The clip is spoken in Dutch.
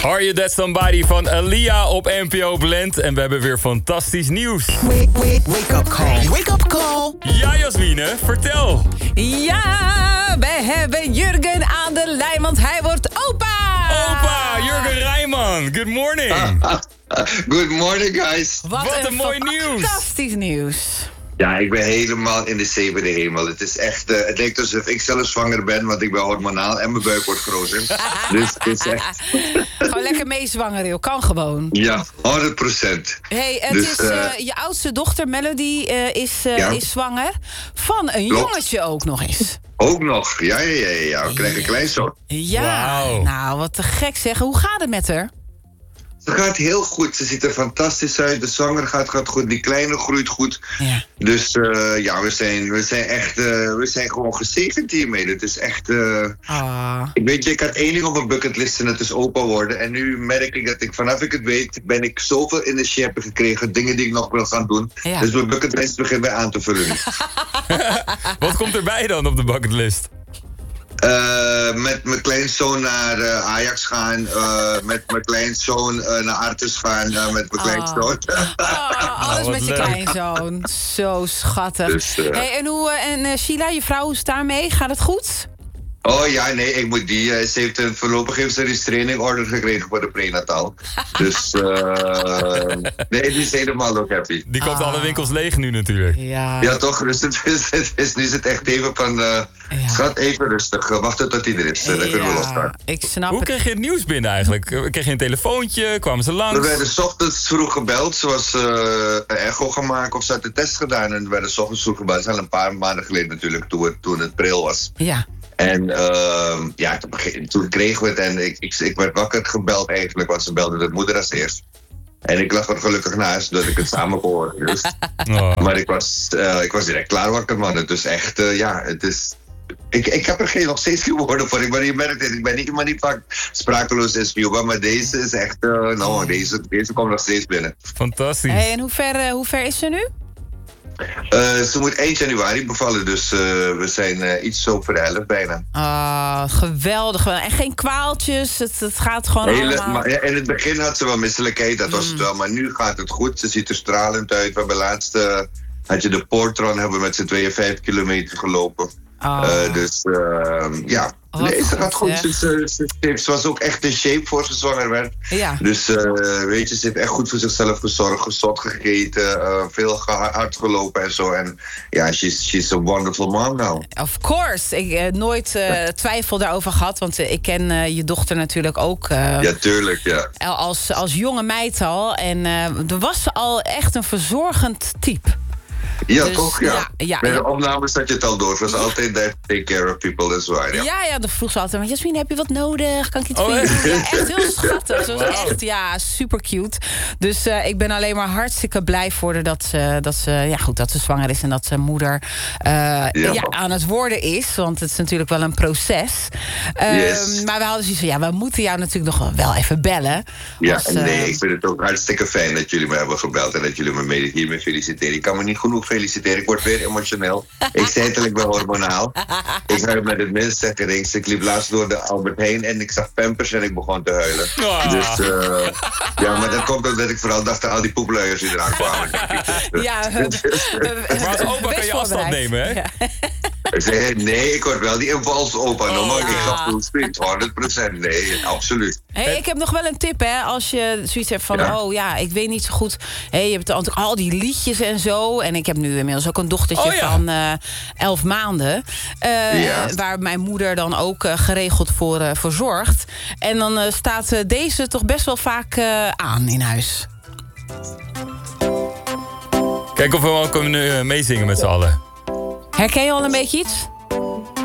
Are You That Somebody van Aaliyah op NPO Blend. En we hebben weer fantastisch nieuws. Wake up call. Wake up call. Ja, Jasmine, vertel. Ja, we hebben Jurgen aan de lijn, want hij wordt opa. Opa, Jurgen Rijman. Good morning. Good morning, guys. Wat een mooi nieuws. Fantastisch nieuws. Ja, ik ben helemaal in de zevende hemel. Het is echt, het lijkt alsof ik zelf zwanger ben, want ik ben hormonaal en mijn buik wordt groter. Dus het is echt... Gewoon lekker meezwangeren, joh. Kan gewoon. Ja, 100%. Hey, het Dus, is je oudste dochter, Melody, is zwanger. Van een Klopt. jongetje ook nog eens. Ook nog, ja. We krijgen een kleinzoon. Ja, Wauw. nou, wat te gek zeggen. Hoe gaat het met haar? Ze gaat heel goed, ze ziet er fantastisch uit. De zwanger gaat goed, die kleine groeit goed. Ja. Dus we zijn echt, we zijn gewoon gezegend hiermee. Het is echt... Ik had één ding op mijn bucketlist en dat is opa worden. En nu merk ik dat vanaf ik het weet, ben ik zoveel in de shape gekregen. Dingen die ik nog wil gaan doen. Ja. Dus mijn bucketlist begint weer aan te vullen. Wat komt erbij dan op de bucketlist? Met mijn kleinzoon naar Ajax gaan. Met mijn kleinzoon naar Artes gaan. Met mijn kleinzoon. Alles wat met je leuk. kleinzoon. Zo schattig. Dus, hey, en Sheila, je vrouw, hoe is het daarmee? Gaat het goed? Oh ja, nee, ik moet die. Ze heeft voorlopig heeft ze een restraining order gekregen voor de prenatal. Dus nee, die is helemaal ook happy. Die komt alle winkels leeg nu natuurlijk. Ja. Ja, toch? Dus nu is het echt even van... Schat, even rustig. Wachten tot hij er is. Dan kunnen we losgaan. Ik snap Hoe het. kreeg je het nieuws binnen eigenlijk? Kreeg je een telefoontje? Kwamen ze We langs? werden 's ochtends vroeg gebeld. Ze was een echo gemaakt of ze had de test gedaan. En we werden 's ochtends vroeg gebeld. Dat is al een paar maanden geleden natuurlijk, toen het pril was. Ja. En toen kregen we het en ik werd wakker gebeld eigenlijk, want ze belde de moeder als eerst. En ik lag er gelukkig naast, dat ik het samen kon horen. Dus. Oh. Maar ik was direct klaar wakker, man. Het is echt, het is... Ik heb er nog steeds geen woorden voor. Je merkt het, ik ben niet iemand die vaak sprakeloos is, maar deze is echt, deze komt nog steeds binnen. Fantastisch. Hey, en hoe ver is ze nu? Ze moet 1 januari bevallen, dus we zijn iets over de helft bijna. Geweldig. En geen kwaaltjes. Het gaat gewoon allemaal... Maar in het begin had ze wel misselijkheid, dat was het wel. Maar nu gaat het goed. Ze ziet er stralend uit. We hebben laatst had je de Portron, hebben we met z'n 5 kilometer gelopen. Nee, ze gaat goed. Ze was ook echt in shape voor ze zwanger werd. Ja. Dus weet je, ze heeft echt goed voor zichzelf gezorgd, gezond gegeten, veel hard gelopen en zo. En ja, she's a wonderful mom now. Of course. Ik heb nooit twijfel daarover gehad, want ik ken je dochter natuurlijk ook. Ja, tuurlijk, ja. Als jonge meid al. En er was ze al echt een verzorgend type. Ja, Dus, toch? Ja. Bij de opnames had je het al door. Het was altijd there to take care of people, dat is waar. Ja, dan vroeg ze altijd, maar Jasmine, heb je wat nodig? Kan ik iets voor je echt? doen? Ja, echt heel schattig. Ze was echt, super cute. Dus ik ben alleen maar hartstikke blij voor haar dat ze zwanger is en dat ze moeder aan het worden is. Want het is natuurlijk wel een proces. Yes. Maar we hadden zoiets van, we moeten jou natuurlijk nog wel even bellen. Ja, nee, ik vind het ook hartstikke fijn dat jullie me hebben gebeld en dat jullie me hiermee feliciteren. Ik kan me niet genoeg feliciteren, ik word weer emotioneel. Ik zei het al, ik ben hormonaal. Ik huil met het minste gerings. Ik liep laatst door de Albert Heijn en ik zag Pampers en ik begon te huilen. Oh. Dus maar dat komt omdat ik vooral dacht aan al die poepluiers die eraan kwamen. Maar als opa kan je afstand nemen, hè? Ja. Ik zei, nee, ik word wel die impulsopa. Normaal, ik ga full speed, 100%. Nee, absoluut. Hey, ik heb nog wel een tip, hè. Als je zoiets hebt van, ik weet niet zo goed. Hey, je hebt natuurlijk al die liedjes en zo. En ik heb nu inmiddels ook een dochtertje van 11 maanden. Waar mijn moeder dan ook geregeld voor zorgt. En dan staat deze toch best wel vaak aan in huis. Kijk of we wel kunnen meezingen met z'n allen. Herken je al een beetje iets?